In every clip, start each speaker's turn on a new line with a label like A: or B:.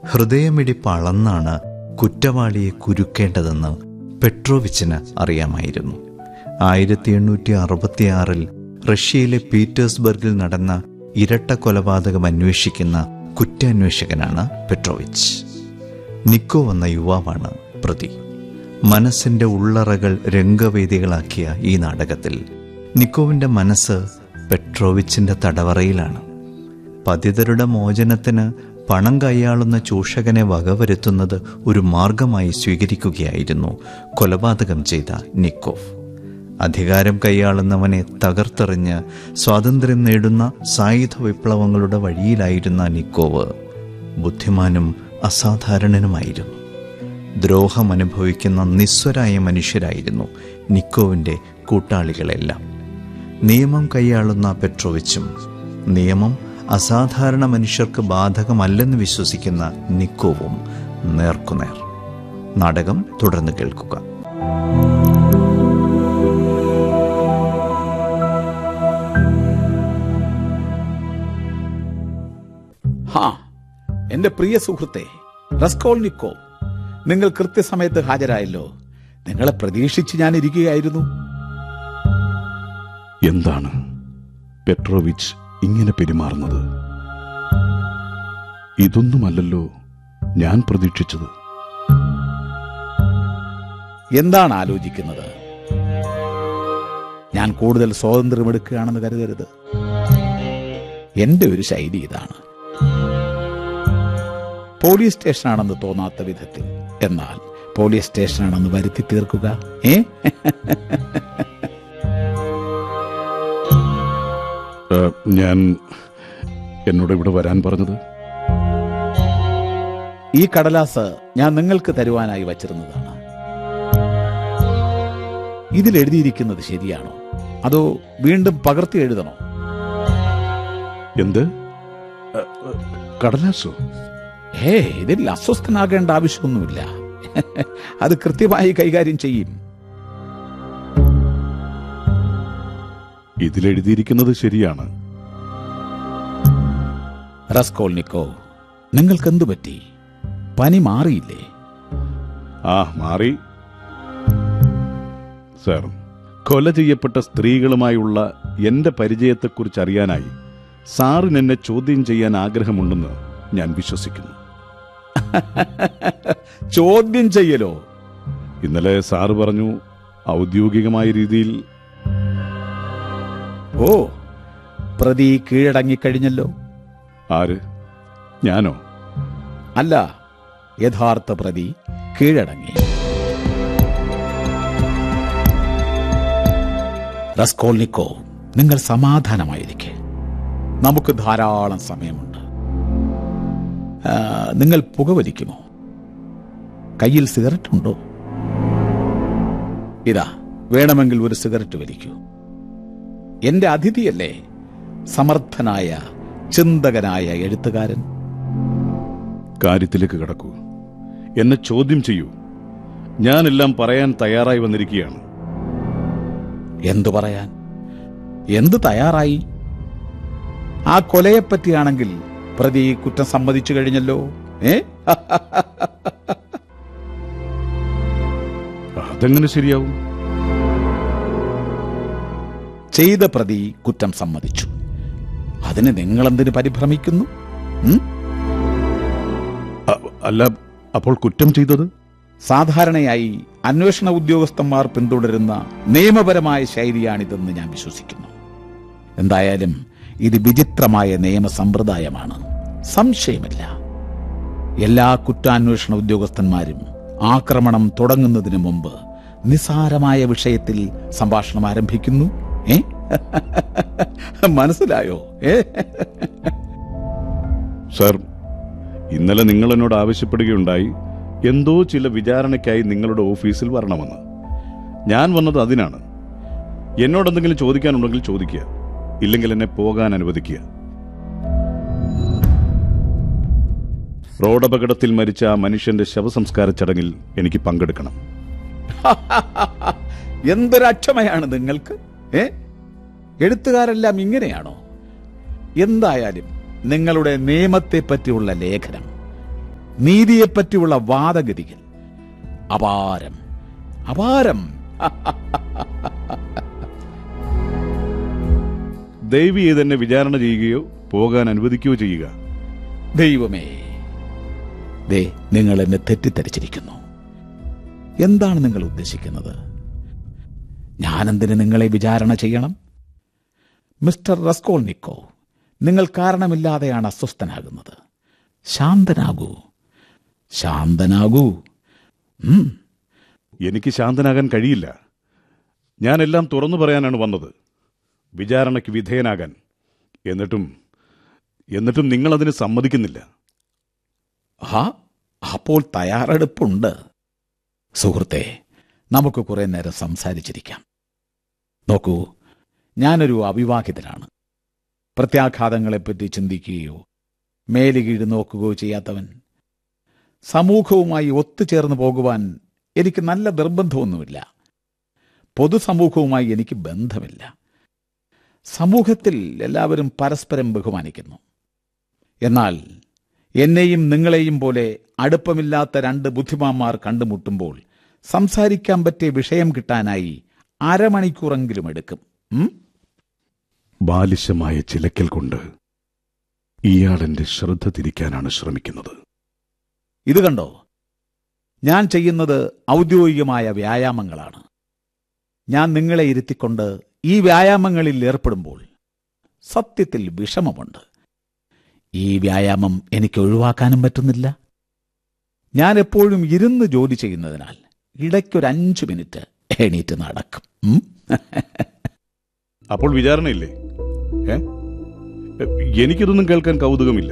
A: ഹൃദയമിടിപ്പ് അളന്നാണ് കുറ്റവാളിയെ കുരുക്കേണ്ടതെന്ന് പെട്രോവിച്ചിന് അറിയാമായിരുന്നു. 1866 റഷ്യയിലെ പീറ്റേഴ്സ്ബർഗിൽ നടന്ന ഇരട്ട കൊലപാതകം അന്വേഷിക്കുന്ന കുറ്റാന്വേഷകനാണ് പെട്രോവിച്ച്. നിക്കോ എന്ന യുവാവാണ് പ്രതി. മനസ്സിന്റെ ഉള്ളറകൾ രംഗവേദികളാക്കിയ ഈ നാടകത്തിൽ നിക്കോവിന്റെ മനസ്സ് പെട്രോവിച്ചിന്റെ തടവറയിലാണ്. പതിതരുടെ മോചനത്തിന് പണം കൈയാളുന്ന ചൂഷകനെ വകവരുത്തുന്നത് ഒരു മാർഗമായി സ്വീകരിക്കുകയായിരുന്നു കൊലപാതകം ചെയ്ത നിക്കോവ്. അധികാരം കൈയാളുന്നവനെ തകർത്തെറിഞ്ഞ് സ്വാതന്ത്ര്യം നേടുന്ന സായുധ വിപ്ലവങ്ങളുടെ വഴിയിലായിരുന്ന നിക്കോവ് ബുദ്ധിമാനും അസാധാരണനുമായിരുന്നു. ദ്രോഹം അനുഭവിക്കുന്ന നിസ്വരായ മനുഷ്യരായിരുന്നു നിക്കോവിൻ്റെ കൂട്ടാളികളെല്ലാം. നിയമം കൈയാളുന്ന പെട്രോവിച്ചും നിയമം അസാധാരണ മനുഷ്യർക്ക് ബാധകമല്ലെന്ന് വിശ്വസിക്കുന്ന നിക്കോവും നേർക്കുനേർ. നാടകം തുടർന്ന് കേൾക്കുക.
B: എന്റെ പ്രിയ സുഹൃത്തെ റസ്കോൾനിക്കോവ്, നിങ്ങൾ കൃത്യസമയത്ത് ഹാജരായല്ലോ. നിങ്ങളെ പ്രതീക്ഷിച്ച് ഞാൻ ഇരിക്കുകയായിരുന്നു.
C: എന്താണ് പെട്രോവിച്ച് ഇങ്ങനെ പെരുമാറുന്നത്? ഇതൊന്നുമല്ലല്ലോ ഞാൻ പ്രതീക്ഷിച്ചത്.
B: എന്താണ് ആലോചിക്കുന്നത്? ഞാൻ കൂടുതൽ സ്വാതന്ത്ര്യമെടുക്കുകയാണെന്ന് കരുതരുത്. എന്റെ ഒരു ശൈലി ഇതാണ്. പോലീസ് സ്റ്റേഷനാണെന്ന് തോന്നാത്ത വിധത്തിൽ, എന്നാൽ പോലീസ് സ്റ്റേഷനാണെന്ന് വരുത്തി തീർക്കുക.
C: ഞാൻ എന്നോട് ഇവിടെ വരാൻ പറഞ്ഞത്?
B: ഈ കടലാസ് ഞാൻ നിങ്ങൾക്ക് തരുവാനായി വച്ചിരുന്നതാണ്. ഇതിലെഴുതിയിരിക്കുന്നത് ശരിയാണോ, അതോ വീണ്ടും പകർത്തി എഴുതണോ?
C: എന്ത് കടലാസോ?
B: ഇതിൽ അസ്വസ്ഥനാകേണ്ട ആവശ്യമൊന്നുമില്ല. അത് കൃത്യമായി കൈകാര്യം ചെയ്യും.
C: ഇതിലെഴുതിയിരിക്കുന്നത് ശരിയാണ്.
B: റസ്കോൾനിക്കോവ്, നിങ്ങൾക്കെന്തു പറ്റി? പനി മാറിയില്ലേ?
C: മാറി സർ. കൊല ചെയ്യപ്പെട്ട സ്ത്രീകളുമായുള്ള എന്റെ പരിചയത്തെക്കുറിച്ച് അറിയാനായി സാറിന് എന്നെ ചോദ്യം ചെയ്യാൻ ആഗ്രഹമുണ്ടെന്ന് ഞാൻ വിശ്വസിക്കുന്നു.
B: ചോദ്യം ചെയ്യലോ?
C: ഇന്നലെ സാറ് പറഞ്ഞു ഔദ്യോഗികമായ രീതിയിൽ.
B: പ്രതി കീഴടങ്ങിക്കഴിഞ്ഞല്ലോ.
C: ആര്? ഞാനോ?
B: അല്ല, യഥാർത്ഥ പ്രതി കീഴടങ്ങി. റസ്കോൾനിക്കോവ്, നിങ്ങൾ സമാധാനമായിരിക്കെ. നമുക്ക് ധാരാളം സമയമുണ്ട്. നിങ്ങൾ പുകവലിക്കുമോ? കയ്യിൽ സിഗരറ്റ് ഉണ്ടോ? ഇതാ, വേണമെങ്കിൽ ഒരു സിഗരറ്റ് വലിക്കൂ. എന്റെ അതിഥിയല്ലേ സമർത്ഥനായ ചിന്തകനായ എഴുത്തുകാരൻ.
C: കാര്യത്തിലേക്ക് കടക്കൂ. എന്നെ ചോദ്യം ചെയ്യൂ. ഞാനെല്ലാം പറയാൻ തയ്യാറായി വന്നിരിക്കുകയാണ്.
B: എന്തു പറയാൻ? എന്ത് തയ്യാറായി? ആ കൊലയെപ്പറ്റിയാണെങ്കിൽ പ്രതി കുറ്റം സമ്മതിച്ചു കഴിഞ്ഞല്ലോ.
C: അതെങ്ങനെ ശരിയാവും?
B: ചെയ്ത പ്രതി കുറ്റം സമ്മതിച്ചു. അതിന് നിങ്ങളെന്തിന് പരിഭ്രമിക്കുന്നു?
C: അല്ല, അപ്പോൾ കുറ്റം ചെയ്തത്?
B: സാധാരണയായി അന്വേഷണ ഉദ്യോഗസ്ഥന്മാർ പിന്തുടരുന്ന നിയമപരമായ ശൈലിയാണിതെന്ന് ഞാൻ വിശ്വസിക്കുന്നു. എന്തായാലും ഇത് വിചിത്രമായ നിയമസമ്പ്രദായമാണ്, സംശയമില്ല. എല്ലാ കുറ്റാന്വേഷണ ഉദ്യോഗസ്ഥന്മാരും ആക്രമണം തുടങ്ങുന്നതിന് മുമ്പ് നിസാരമായ വിഷയത്തിൽ സംഭാഷണം ആരംഭിക്കുന്നു. മനസ്സിലായോ?
C: സർ, ഇന്നലെ നിങ്ങൾ എന്നോട് ആവശ്യപ്പെടുകയുണ്ടായി എന്തോ ചില വിചാരണയ്ക്കായി നിങ്ങളുടെ ഓഫീസിൽ വരണമെന്ന്. ഞാൻ വന്നത് അതിനാണ്. എന്നോടെന്തെങ്കിലും ചോദിക്കാനുണ്ടെങ്കിൽ ചോദിക്കുക, ഇല്ലെങ്കിൽ എന്നെ പോകാൻ അനുവദിക്കുക. റോഡപകടത്തിൽ മരിച്ച ആ മനുഷ്യന്റെ ശവസംസ്കാര ചടങ്ങിൽ എനിക്ക് പങ്കെടുക്കണം.
B: എന്തൊരക്ഷമയാണ് നിങ്ങൾക്ക്! എഴുത്തുകാരെല്ലാം ഇങ്ങനെയാണോ? എന്തായാലും നിങ്ങളുടെ നിയമത്തെ പറ്റിയുള്ള ലേഖനം നീതിയെപ്പറ്റിയുള്ള വാദഗതികൾ അപാരം, അപാരം.
C: ദയവ് ചെയ്ത് എന്നെ വിചാരണ ചെയ്യുകയോ പോകാൻ അനുവദിക്കുകയോ ചെയ്യുക.
B: ദൈവമേ, ദേ നിങ്ങൾ എന്നെ തെറ്റിദ്ധരിച്ചിരിക്കുന്നു. എന്താണ് നിങ്ങൾ ഉദ്ദേശിക്കുന്നത്? ഞാനെന്തിന് നിങ്ങളെ വിചാരണ ചെയ്യണം? മിസ്റ്റർ റസ്കോൾനിക്കോവ്, നിങ്ങൾ കാരണമില്ലാതെയാണ് അസ്വസ്ഥനാകുന്നത്. ശാന്തനാകൂ, ശാന്തനാകൂ.
C: എനിക്ക് ശാന്തനാകാൻ കഴിയില്ല. ഞാനെല്ലാം തുറന്നു പറയാനാണ് വന്നത്, വിചാരണയ്ക്ക് വിധേയനാകാൻ. എന്നിട്ടും നിങ്ങളതിന് സമ്മതിക്കുന്നില്ല.
B: അപ്പോൾ തയ്യാറെടുപ്പുണ്ട്. സുഹൃത്തെ, നമുക്ക് കുറെ നേരം സംസാരിച്ചിരിക്കാം. നോക്കൂ, ഞാനൊരു അവിവാഹിതനാണ്. പ്രത്യാഘാതങ്ങളെപ്പറ്റി ചിന്തിക്കുകയോ മേലുകീഴ് നോക്കുകയോ ചെയ്യാത്തവൻ. സമൂഹവുമായി ഒത്തുചേർന്ന് പോകുവാൻ എനിക്ക് നല്ല നിർബന്ധമൊന്നുമില്ല. പൊതുസമൂഹവുമായി എനിക്ക് ബന്ധമില്ല. സമൂഹത്തിൽ എല്ലാവരും പരസ്പരം ബഹുമാനിക്കുന്നു. എന്നാൽ എന്നെയും നിങ്ങളെയും പോലെ അടുപ്പമില്ലാത്ത രണ്ട് ബുദ്ധിമാന്മാർ കണ്ടുമുട്ടുമ്പോൾ സംസാരിക്കാൻ പറ്റിയ വിഷയം കിട്ടാനായി അരമണിക്കൂറെങ്കിലും എടുക്കും.
C: ബാലിശമായ ചിലക്കൽ കൊണ്ട് ഇയാളെന്റെ ശ്രദ്ധ തിരിക്കാനാണ് ശ്രമിക്കുന്നത്.
B: ഇത് കണ്ടോ, ഞാൻ ചെയ്യുന്നത് ഔദ്യോഗികമായ വ്യായാമങ്ങളാണ്. ഞാൻ നിങ്ങളെ ഇരുത്തിക്കൊണ്ട് ഈ വ്യായാമങ്ങളിൽ ഏർപ്പെടുമ്പോൾ സത്യത്തിൽ വിഷമമുണ്ട്. ഈ വ്യായാമം എനിക്ക് ഒഴിവാക്കാനും പറ്റുന്നില്ല. ഞാൻ എപ്പോഴും ഇരുന്ന് ജോലി ചെയ്യുന്നതിനാൽ ഇടയ്ക്കൊരു 5 മിനിറ്റ് എണീറ്റ് നടക്കും.
C: അപ്പോൾ വിചാരണയില്ലേ? എനിക്കിതൊന്നും കേൾക്കാൻ കൗതുകമില്ല.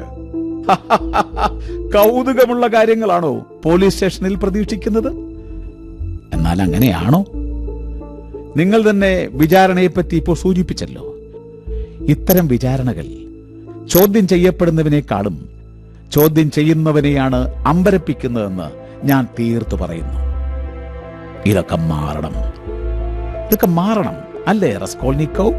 B: കൗതുകമുള്ള കാര്യങ്ങളാണോ പോലീസ് സ്റ്റേഷനിൽ പ്രതീക്ഷിക്കുന്നത്? എന്നാൽ അങ്ങനെയാണോ? നിങ്ങൾ തന്നെ വിചാരണയെപ്പറ്റി ഇപ്പോൾ സൂചിപ്പിച്ചല്ലോ. ഇത്തരം വിചാരണകൾ ചോദ്യം ചെയ്യപ്പെടുന്നവനേക്കാളും ചോദ്യം ചെയ്യുന്നവനെയാണ് അമ്പരപ്പിക്കുന്നതെന്ന് ഞാൻ തീർത്തു പറയുന്നു. ഇതൊക്കെ മാറണം അല്ലേ റസ്കോൾനിക്കോവ്?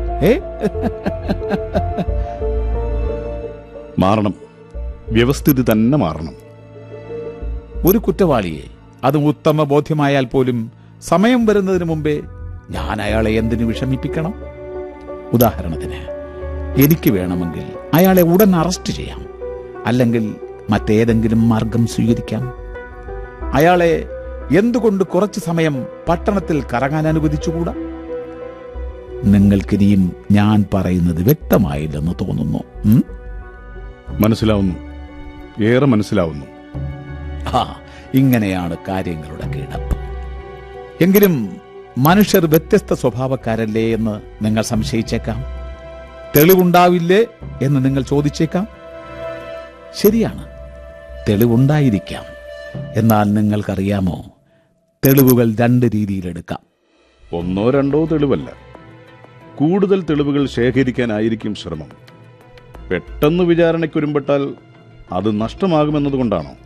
C: മാറണം, വ്യവസ്ഥിതി തന്നെ മാറണം.
B: ഒരു കുറ്റവാളിയെ, അത് ഉത്തമ ബോധ്യമായാൽ പോലും സമയം വരുന്നതിന് മുമ്പേ ഞാൻ അയാളെ എന്തിനു വിഷമിപ്പിക്കണം? ഉദാഹരണത്തിന്, എനിക്ക് വേണമെങ്കിൽ അയാളെ ഉടൻ അറസ്റ്റ് ചെയ്യാം, അല്ലെങ്കിൽ മറ്റേതെങ്കിലും മാർഗം സ്വീകരിക്കാം. അയാളെ എന്തുകൊണ്ട് കുറച്ചു സമയം പട്ടണത്തിൽ കറങ്ങാൻ അനുവദിച്ചുകൂടാ? നിങ്ങൾക്കിനിയും ഞാൻ പറയുന്നത് വ്യക്തമായില്ലെന്ന് തോന്നുന്നു.
C: മനസ്സിലാവുന്നു, ഏറെ മനസ്സിലാവുന്നു.
B: ഇങ്ങനെയാണ് കാര്യങ്ങളുടെ കിടപ്പ്. എങ്കിലും മനുഷ്യർ വ്യത്യസ്ത സ്വഭാവക്കാരല്ലേ എന്ന് നിങ്ങൾ സംശയിച്ചേക്കാം. തെളിവുണ്ടാവില്ലേ എന്ന് നിങ്ങൾ ചോദിച്ചേക്കാം. ശരിയാണ്, തെളിവുണ്ടായിരിക്കാം. എന്നാൽ നിങ്ങൾക്കറിയാമോ, തെളിവുകൾ 2 രീതിയിലെടുക്കാം.
C: 1 2 തെളിവല്ല, കൂടുതൽ തെളിവുകൾ ശേഖരിക്കാനായിരിക്കും ശ്രമം. പെട്ടെന്ന് വിചാരണയ്ക്കൊരുമ്പെട്ടാൽ അത് നഷ്ടമാകുമെന്നതുകൊണ്ടാണോ?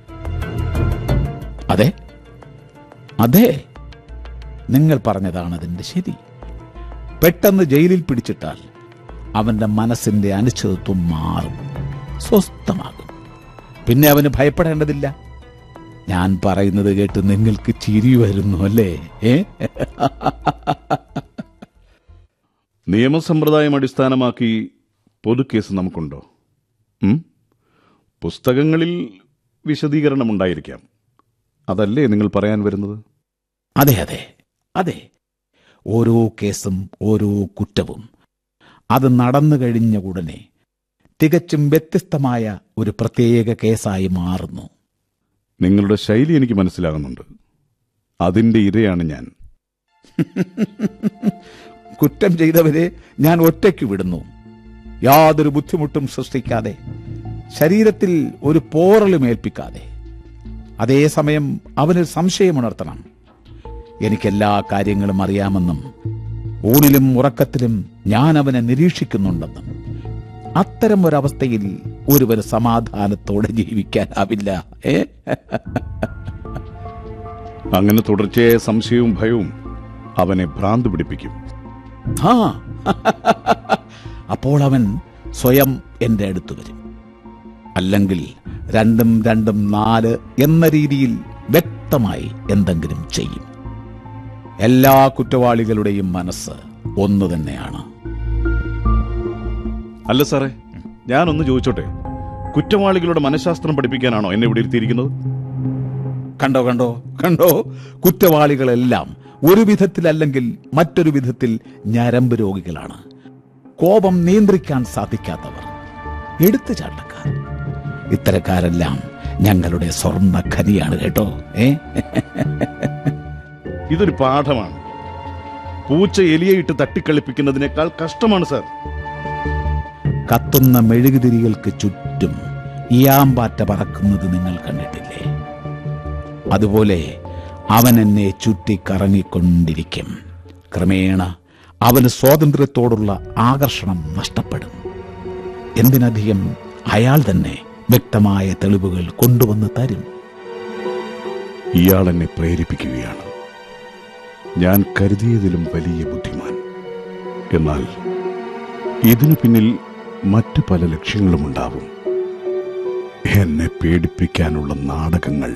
B: അതെ, നിങ്ങൾ പറഞ്ഞതാണ് അതിന്റെ ശരി. പെട്ടെന്ന് ജയിലിൽ പിടിച്ചിട്ടാൽ അവന്റെ മനസ്സിന്റെ അനിശ്ചിതത്വം മാറും, സ്വസ്ഥമാകും. പിന്നെ അവന് ഭയപ്പെടേണ്ടതില്ല. ഞാൻ പറയുന്നത് കേട്ട് നിങ്ങൾക്ക് ചിരി വരുന്നു അല്ലേ?
C: നിയമസമ്പ്രദായം അടിസ്ഥാനമാക്കി പൊതുക്കേസ് നമുക്കുണ്ടോ? പുസ്തകങ്ങളിൽ വിശദീകരണമുണ്ടായിരിക്കാം. അതല്ലേ നിങ്ങൾ പറയാൻ വരുന്നത്?
B: അതെ. ഓരോ കേസും ഓരോ കുറ്റവും അത് നടന്നു കഴിഞ്ഞ ഉടനെ തികച്ചും വ്യത്യസ്തമായ ഒരു പ്രത്യേക കേസായി മാറുന്നു.
C: നിങ്ങളുടെ ശൈലി എനിക്ക് മനസ്സിലാകുന്നുണ്ട്. അതിന്റെ ഇരയാണ് ഞാൻ.
B: കുറ്റം ചെയ്തവരെ ഞാൻ ഒറ്റയ്ക്ക് വിടുന്നു, യാതൊരു ബുദ്ധിമുട്ടും സൃഷ്ടിക്കാതെ, ശരീരത്തിൽ ഒരു പോറലും ഏൽപ്പിക്കാതെ. അതേസമയം അവന് സംശയമുണർത്തണം. എനിക്കെല്ലാ കാര്യങ്ങളും അറിയാമെന്നും ഊണിലും ഉറക്കത്തിലും ഞാൻ അവനെ നിരീക്ഷിക്കുന്നുണ്ടെന്നും. അത്തരം ഒരവസ്ഥയിൽ ഒരുവന് സമാധാനത്തോടെ ജീവിക്കാനാവില്ല.
C: അങ്ങനെ തുടർച്ചയായ സംശയവും ഭയവും അവനെ ഭ്രാന്ത് പിടിപ്പിക്കും.
B: അപ്പോൾ അവൻ സ്വയം എന്റെ അടുത്ത് വരും. അല്ലെങ്കിൽ 2 2 4 എന്ന രീതിയിൽ വ്യക്തമായി എന്തെങ്കിലും ചെയ്യും. എല്ലാ കുറ്റവാളികളുടെയും മനസ്സ് ഒന്ന് തന്നെയാണ്.
C: അല്ല സാറേ, ഞാനൊന്ന് ചോദിച്ചോട്ടെ, കുറ്റവാളികളുടെ മനഃശാസ്ത്രം പഠിപ്പിക്കാനാണോ എന്നെ ഇവിടെ ഇരുത്തിയിരിക്കുന്നത്?
B: കണ്ടോ കണ്ടോ കണ്ടോ, കുറ്റവാളികളെല്ലാം ഒരു വിധത്തിലല്ലെങ്കിൽ മറ്റൊരു വിധത്തിൽ ഞരമ്പ് രോഗികളാണ്. കോപം നിയന്ത്രിക്കാൻ സാധിക്കാത്തവർ, എടുത്തുചാട്ടക്കാർ. ഇത്തരക്കാരെല്ലാം ഞങ്ങളുടെ സ്വർണ്ണ ഖനിയാണ് കേട്ടോ.
C: ഇതൊരു പാഠമാണ്. പൂച്ച എലിയെ ഇട്ട് തട്ടിക്കളിപ്പിക്കുന്നതിനേക്കാൾ കഷ്ടമാണ് സാർ.
B: കത്തുന്ന മെഴുകുതിരികൾക്ക് ചുറ്റും ഇയാമ്പാറ്റ പറക്കുന്നത് നിങ്ങൾ കണ്ടിട്ടില്ലേ? അതുപോലെ അവൻ എന്നെ ചുറ്റിക്കറങ്ങിക്കൊണ്ടിരിക്കും. ക്രമേണ അവന് സ്വാതന്ത്ര്യത്തോടുള്ള ആകർഷണം നഷ്ടപ്പെടും. എന്തിനധികം അയാൾ തന്നെ വ്യക്തമായ തെളിവുകൾ കൊണ്ടുവന്ന് തരും.
C: ഇയാൾ എന്നെ പ്രേരിപ്പിക്കുകയാണ്. ഞാൻ കരുതിയതിലും വലിയ ബുദ്ധിമാൻ. എന്നാൽ ഇതിനു പിന്നിൽ മറ്റു പല ലക്ഷ്യങ്ങളുമുണ്ടാവും. എന്നെ പേടിപ്പിക്കാനുള്ള നാടകങ്ങൾ.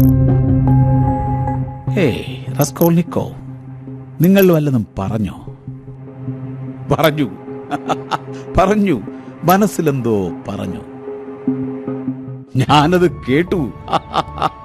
B: റസ്കോൾനിക്കോവ്, നിങ്ങൾ വല്ലതും പറഞ്ഞോ? പറഞ്ഞു, മനസ്സിലെന്തോ പറഞ്ഞു. ഞാനത് കേട്ടു.